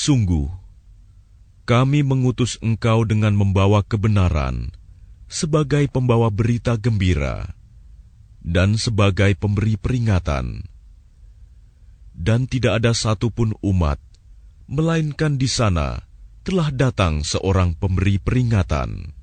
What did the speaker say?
Sungguh, kami mengutus engkau dengan membawa kebenaran, sebagai pembawa berita gembira, dan sebagai pemberi peringatan. Dan tidak ada satupun umat, melainkan di sana telah datang seorang pemberi peringatan.